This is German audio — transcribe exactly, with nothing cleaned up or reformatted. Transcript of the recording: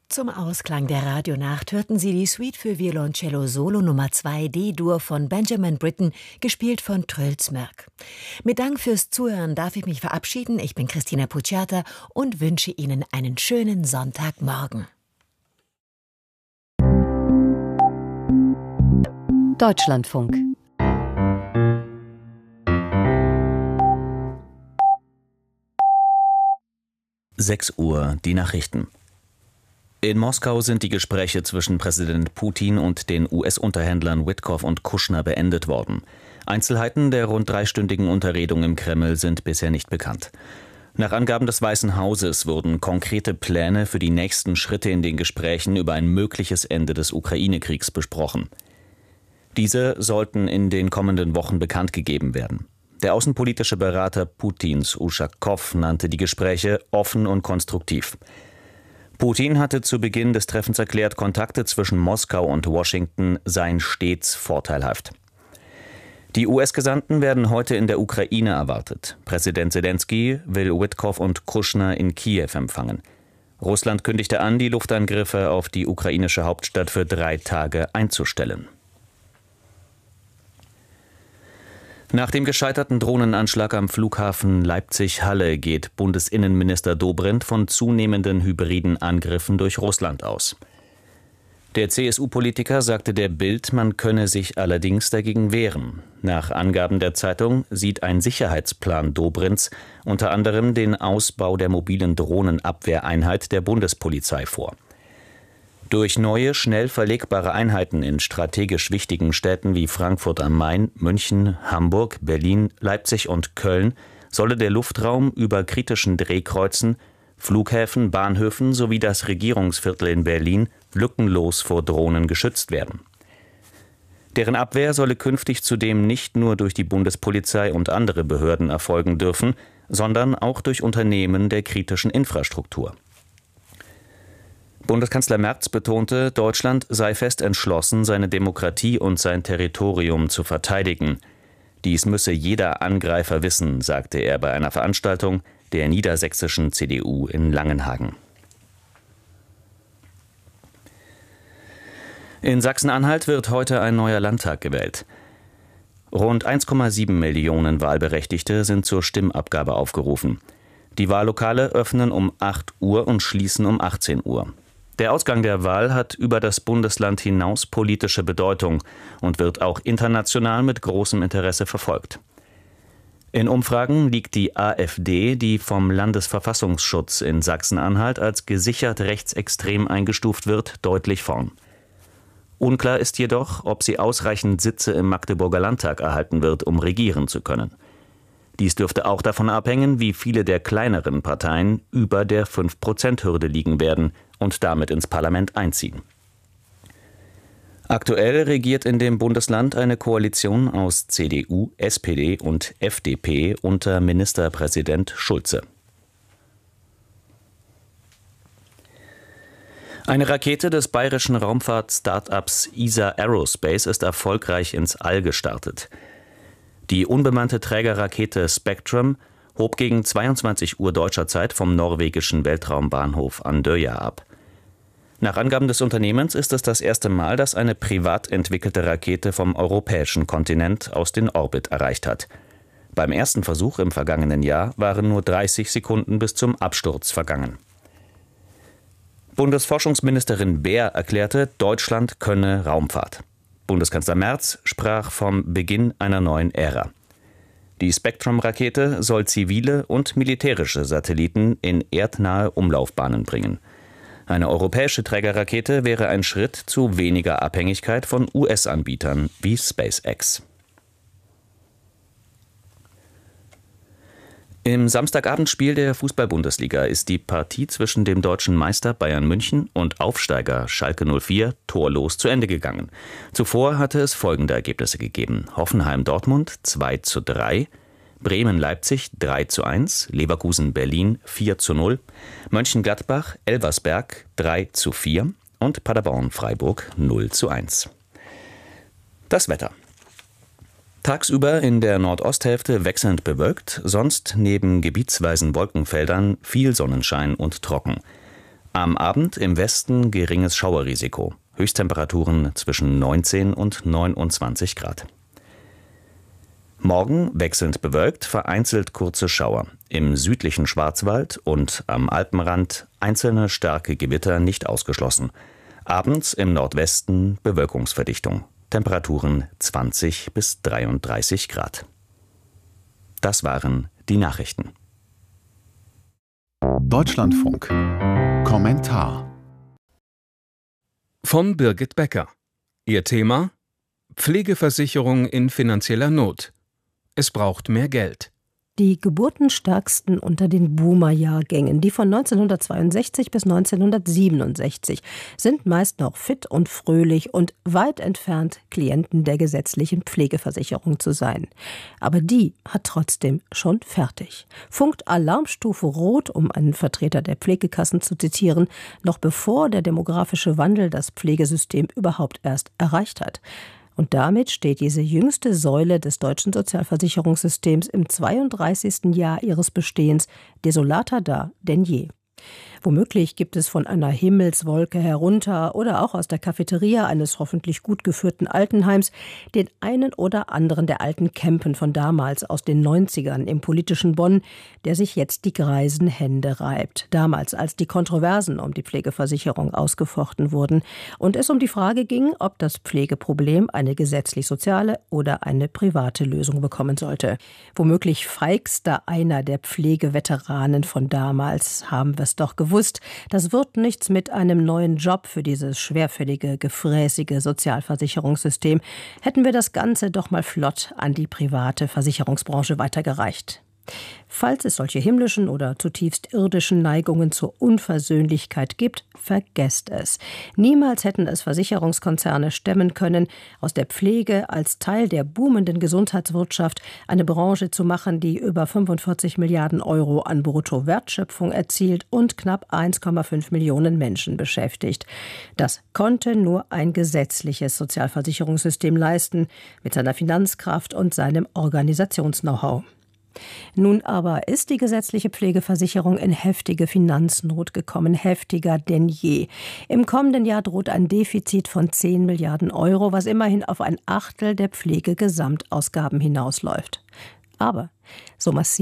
Zum Ausklang der Radionacht hörten Sie die Suite für Violoncello Solo Nummer zwei D-Dur von Benjamin Britten, gespielt von Truls Mörk. Mit Dank fürs Zuhören darf ich mich verabschieden. Ich bin Christina Pucciata und wünsche Ihnen einen schönen Sonntagmorgen. Deutschlandfunk. sechs Uhr, die Nachrichten. In Moskau sind die Gespräche zwischen Präsident Putin und den U S-Unterhändlern Witkoff und Kushner beendet worden. Einzelheiten der rund dreistündigen Unterredung im Kreml sind bisher nicht bekannt. Nach Angaben des Weißen Hauses wurden konkrete Pläne für die nächsten Schritte in den Gesprächen über ein mögliches Ende des Ukraine-Kriegs besprochen. Diese sollten in den kommenden Wochen bekannt gegeben werden. Der außenpolitische Berater Putins, Uschakow, nannte die Gespräche offen und konstruktiv. Putin hatte zu Beginn des Treffens erklärt, Kontakte zwischen Moskau und Washington seien stets vorteilhaft. Die U S-Gesandten werden heute in der Ukraine erwartet. Präsident Selenskyj will Witkoff und Kushner in Kiew empfangen. Russland kündigte an, die Luftangriffe auf die ukrainische Hauptstadt für drei Tage einzustellen. Nach dem gescheiterten Drohnenanschlag am Flughafen Leipzig-Halle geht Bundesinnenminister Dobrindt von zunehmenden hybriden Angriffen durch Russland aus. Der C S U-Politiker sagte der Bild, man könne sich allerdings dagegen wehren. Nach Angaben der Zeitung sieht ein Sicherheitsplan Dobrindts unter anderem den Ausbau der mobilen Drohnenabwehreinheit der Bundespolizei vor. Durch neue, schnell verlegbare Einheiten in strategisch wichtigen Städten wie Frankfurt am Main, München, Hamburg, Berlin, Leipzig und Köln solle der Luftraum über kritischen Drehkreuzen, Flughäfen, Bahnhöfen sowie das Regierungsviertel in Berlin lückenlos vor Drohnen geschützt werden. Deren Abwehr solle künftig zudem nicht nur durch die Bundespolizei und andere Behörden erfolgen dürfen, sondern auch durch Unternehmen der kritischen Infrastruktur. Bundeskanzler Merz betonte, Deutschland sei fest entschlossen, seine Demokratie und sein Territorium zu verteidigen. Dies müsse jeder Angreifer wissen, sagte er bei einer Veranstaltung der niedersächsischen C D U in Langenhagen. In Sachsen-Anhalt wird heute ein neuer Landtag gewählt. Rund eins Komma sieben Millionen Wahlberechtigte sind zur Stimmabgabe aufgerufen. Die Wahllokale öffnen um acht Uhr und schließen um achtzehn Uhr. Der Ausgang der Wahl hat über das Bundesland hinaus politische Bedeutung und wird auch international mit großem Interesse verfolgt. In Umfragen liegt die AfD, die vom Landesverfassungsschutz in Sachsen-Anhalt als gesichert rechtsextrem eingestuft wird, deutlich vorn. Unklar ist jedoch, ob sie ausreichend Sitze im Magdeburger Landtag erhalten wird, um regieren zu können. Dies dürfte auch davon abhängen, wie viele der kleineren Parteien über der fünf Prozent Hürde liegen werden und damit ins Parlament einziehen. Aktuell regiert in dem Bundesland eine Koalition aus C D U, S P D und F D P unter Ministerpräsident Schulze. Eine Rakete des bayerischen Raumfahrt-Startups E S A Aerospace ist erfolgreich ins All gestartet. Die unbemannte Trägerrakete Spectrum hob gegen zweiundzwanzig Uhr deutscher Zeit vom norwegischen Weltraumbahnhof Andøya ab. Nach Angaben des Unternehmens ist es das erste Mal, dass eine privat entwickelte Rakete vom europäischen Kontinent aus den Orbit erreicht hat. Beim ersten Versuch im vergangenen Jahr waren nur dreißig Sekunden bis zum Absturz vergangen. Bundesforschungsministerin Beer erklärte, Deutschland könne Raumfahrt. Bundeskanzler Merz sprach vom Beginn einer neuen Ära. Die Spectrum-Rakete soll zivile und militärische Satelliten in erdnahe Umlaufbahnen bringen. Eine europäische Trägerrakete wäre ein Schritt zu weniger Abhängigkeit von U S-Anbietern wie SpaceX. Im Samstagabendspiel der Fußball-Bundesliga ist die Partie zwischen dem deutschen Meister Bayern München und Aufsteiger Schalke null vier torlos zu Ende gegangen. Zuvor hatte es folgende Ergebnisse gegeben: Hoffenheim-Dortmund zwei zu drei, Bremen-Leipzig drei zu eins, Leverkusen-Berlin vier zu null, Mönchengladbach-Elversberg drei zu vier und Paderborn-Freiburg null zu eins. Das Wetter. Tagsüber in der Nordosthälfte wechselnd bewölkt, sonst neben gebietsweisen Wolkenfeldern viel Sonnenschein und trocken. Am Abend im Westen geringes Schauerrisiko. Höchsttemperaturen zwischen neunzehn und neunundzwanzig Grad. Morgen wechselnd bewölkt, vereinzelt kurze Schauer. Im südlichen Schwarzwald und am Alpenrand einzelne starke Gewitter nicht ausgeschlossen. Abends im Nordwesten Bewölkungsverdichtung. Temperaturen zwanzig bis dreiunddreißig Grad. Das waren die Nachrichten. Deutschlandfunk. Kommentar von Birgit Becker. Ihr Thema: Pflegeversicherung in finanzieller Not. Es braucht mehr Geld. Die geburtenstärksten unter den Boomer-Jahrgängen, die von neunzehnhundertzweiundsechzig bis neunzehnhundertsiebenundsechzig, sind meist noch fit und fröhlich und weit entfernt, Klienten der gesetzlichen Pflegeversicherung zu sein. Aber die hat trotzdem schon fertig. Funkt Alarmstufe Rot, um einen Vertreter der Pflegekassen zu zitieren, noch bevor der demografische Wandel das Pflegesystem überhaupt erst erreicht hat. Und damit steht diese jüngste Säule des deutschen Sozialversicherungssystems im zweiunddreißigsten Jahr ihres Bestehens desolater da denn je. Womöglich gibt es von einer Himmelswolke herunter oder auch aus der Cafeteria eines hoffentlich gut geführten Altenheims den einen oder anderen der alten Campen von damals aus den neunzigern im politischen Bonn, der sich jetzt die greisen Hände reibt. Damals, als die Kontroversen um die Pflegeversicherung ausgefochten wurden und es um die Frage ging, ob das Pflegeproblem eine gesetzlich-soziale oder eine private Lösung bekommen sollte. Womöglich feigster einer der Pflegeveteranen von damals, haben wir es doch gewusst. Das wird nichts mit einem neuen Job für dieses schwerfällige, gefräßige Sozialversicherungssystem. Hätten wir das Ganze doch mal flott an die private Versicherungsbranche weitergereicht. Falls es solche himmlischen oder zutiefst irdischen Neigungen zur Unversöhnlichkeit gibt, vergesst es. Niemals hätten es Versicherungskonzerne stemmen können, aus der Pflege als Teil der boomenden Gesundheitswirtschaft eine Branche zu machen, die über fünfundvierzig Milliarden Euro an Bruttowertschöpfung erzielt und knapp eins Komma fünf Millionen Menschen beschäftigt. Das konnte nur ein gesetzliches Sozialversicherungssystem leisten, mit seiner Finanzkraft und seinem Organisations-Know-how. Nun aber ist die gesetzliche Pflegeversicherung in heftige Finanznot gekommen, heftiger denn je. Im kommenden Jahr droht ein Defizit von zehn Milliarden Euro, was immerhin auf ein Achtel der Pflegegesamtausgaben hinausläuft. Aber so massiv